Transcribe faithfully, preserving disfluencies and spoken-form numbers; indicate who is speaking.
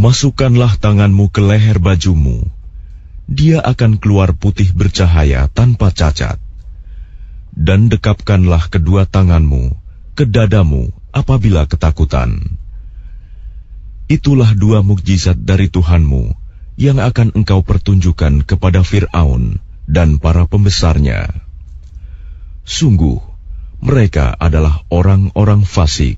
Speaker 1: Masukkanlah tanganmu ke leher bajumu, dia akan keluar putih bercahaya tanpa cacat. Dan dekapkanlah kedua tanganmu ke dadamu apabila ketakutan. Itulah dua mukjizat dari Tuhanmu yang akan engkau pertunjukkan kepada Fir'aun dan para pembesarnya. Sungguh, mereka adalah orang-orang fasik.